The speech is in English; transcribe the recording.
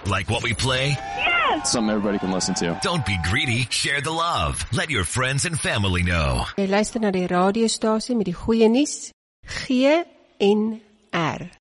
Like what we play? Something everybody can listen to. Don't be greedy. Share the love. Let your friends and family know. Jy luister na die radiostasie met die goeie nuus, GNR.